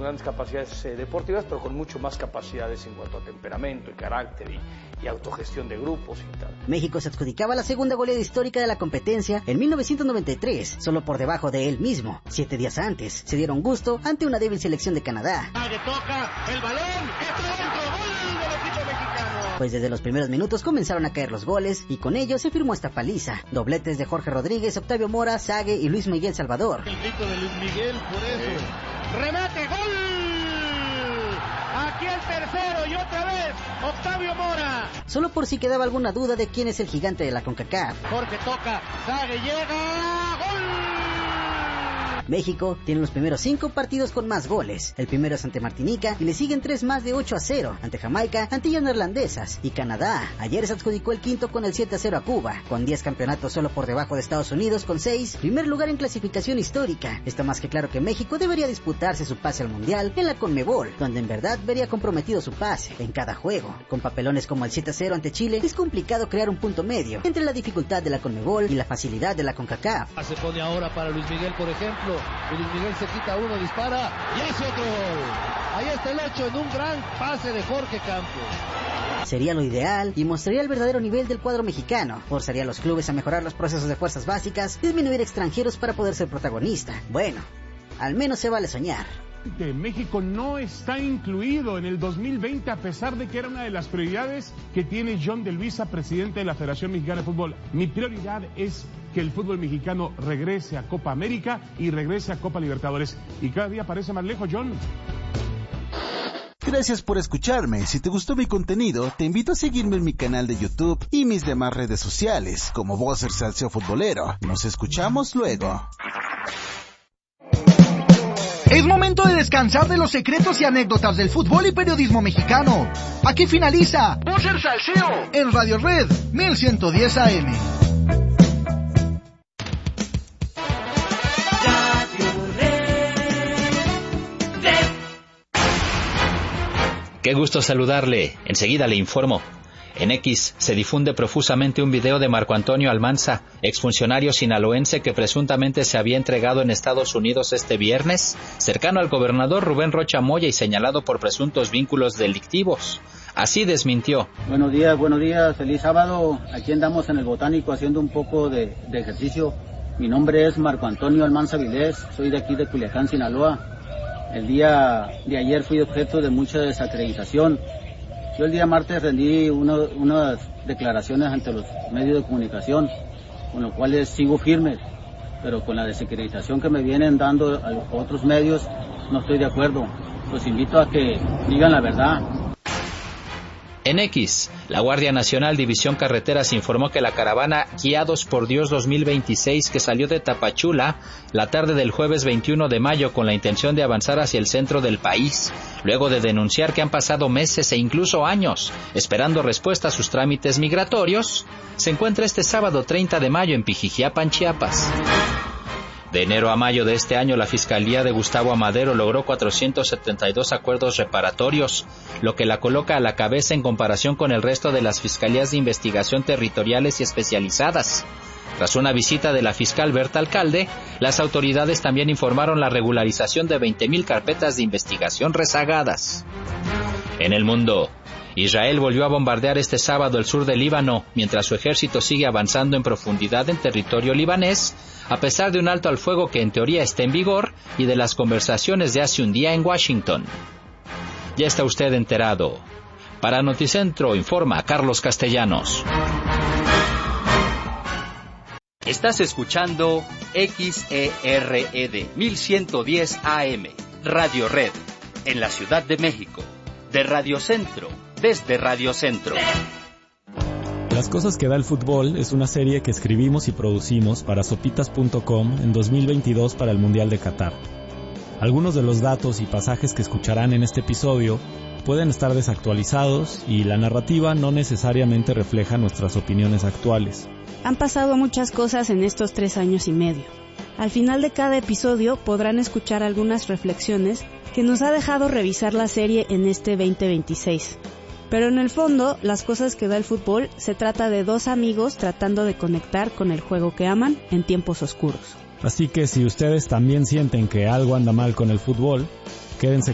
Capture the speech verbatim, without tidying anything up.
grandes capacidades eh, deportivas, pero con mucho más capacidades en cuanto a temperamento y carácter y, y autogestión de grupos y tal. México se adjudicaba la segunda goleada histórica de la competencia en mil novecientos noventa y tres, solo por debajo de él mismo. Siete días antes, se dieron gusto ante una débil selección de Canadá. Nadie toca el balón, está dentro, gol del equipo mexicano. Pues desde los primeros minutos comenzaron a caer los goles y con ello se firmó esta paliza. Dobletes de Jorge Rodríguez, Octavio Mora, Sague y Luis Miguel Salvador. El grito de Luis Miguel por eso. Sí. ¡Remate, gol! Aquí el tercero y otra vez Octavio Mora. Solo por si quedaba alguna duda de quién es el gigante de la CONCACAF. Jorge toca, Sague llega, ¡gol! México tiene los primeros cinco partidos con más goles. El primero es ante Martinica y le siguen tres más de ocho a cero, ante Jamaica, Antillas Neerlandesas y Canadá. Ayer se adjudicó el quinto con el siete a cero a Cuba, con diez campeonatos solo por debajo de Estados Unidos con seis, primer lugar en clasificación histórica. Está más que claro que México debería disputarse su pase al Mundial en la CONMEBOL, donde en verdad vería comprometido su pase en cada juego. Con papelones como el siete a cero ante Chile, es complicado crear un punto medio entre la dificultad de la CONMEBOL y la facilidad de la CONCACAF. Se pone ahora para Luis Miguel, por ejemplo. Luis Miguel se quita uno, dispara y hace otro gol. Ahí está el ocho en un gran pase de Jorge Campos. Sería lo ideal y mostraría el verdadero nivel del cuadro mexicano. Forzaría a los clubes a mejorar los procesos de fuerzas básicas, disminuir extranjeros para poder ser protagonista. Bueno, al menos se vale soñar. México no está incluido en el dos mil veinte a pesar de que era una de las prioridades que tiene John de Luisa, presidente de la Federación Mexicana de Fútbol. Mi prioridad es que el fútbol mexicano regrese a Copa América y regrese a Copa Libertadores. Y cada día parece más lejos, John. Gracias por escucharme. Si te gustó mi contenido, te invito a seguirme en mi canal de YouTube y mis demás redes sociales, como Bosser Salseo Futbolero. Nos escuchamos luego. Es momento de descansar de los secretos y anécdotas del fútbol y periodismo mexicano. Aquí finaliza Bosser Salseo en Radio Red mil ciento diez A M. Qué gusto saludarle. Enseguida le informo. En X se difunde profusamente un video de Marco Antonio Almanza, exfuncionario sinaloense que presuntamente se había entregado en Estados Unidos este viernes, cercano al gobernador Rubén Rocha Moya y señalado por presuntos vínculos delictivos. Así desmintió. Buenos días, buenos días, feliz sábado. Aquí andamos en el Botánico haciendo un poco de, de ejercicio. Mi nombre es Marco Antonio Almanza Vilés, soy de aquí de Culiacán, Sinaloa. El día de ayer fui objeto de mucha desacreditación. Yo el día martes rendí uno, unas declaraciones ante los medios de comunicación, con los cuales sigo firme, pero con la desacreditación que me vienen dando a los otros medios no estoy de acuerdo. Los invito a que digan la verdad. En X, la Guardia Nacional División Carreteras informó que la caravana Guiados por Dios dos mil veintiséis que salió de Tapachula la tarde del jueves veintiuno de mayo con la intención de avanzar hacia el centro del país, luego de denunciar que han pasado meses e incluso años esperando respuesta a sus trámites migratorios, se encuentra este sábado treinta de mayo en Pijijiapan, Chiapas. De enero a mayo de este año, la Fiscalía de Gustavo Amadero logró cuatrocientos setenta y dos acuerdos reparatorios, lo que la coloca a la cabeza en comparación con el resto de las fiscalías de investigación territoriales y especializadas. Tras una visita de la fiscal Berta Alcalde, las autoridades también informaron la regularización de veinte mil carpetas de investigación rezagadas. En el mundo, Israel volvió a bombardear este sábado el sur del Líbano, mientras su ejército sigue avanzando en profundidad en territorio libanés, a pesar de un alto al fuego que en teoría está en vigor y de las conversaciones de hace un día en Washington. Ya está usted enterado. Para Noticentro informa Carlos Castellanos. Estás escuchando X E R E D mil ciento diez A M, Radio Red, en la Ciudad de México, de Radio Centro, desde Radio Centro. Las cosas que da el fútbol es una serie que escribimos y producimos para sopitas punto com en dos mil veintidós para el Mundial de Qatar. Algunos de los datos y pasajes que escucharán en este episodio pueden estar desactualizados y la narrativa no necesariamente refleja nuestras opiniones actuales. Han pasado muchas cosas en estos tres años y medio. Al final de cada episodio podrán escuchar algunas reflexiones que nos ha dejado revisar la serie en este veinte veintiséis. Pero en el fondo, las cosas que da el fútbol se trata de dos amigos tratando de conectar con el juego que aman en tiempos oscuros. Así que si ustedes también sienten que algo anda mal con el fútbol, quédense